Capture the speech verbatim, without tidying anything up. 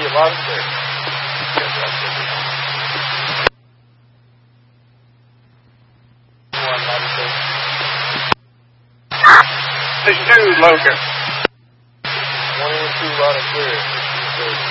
a lot of clear. Station two, Logan. One and two, lot of clear.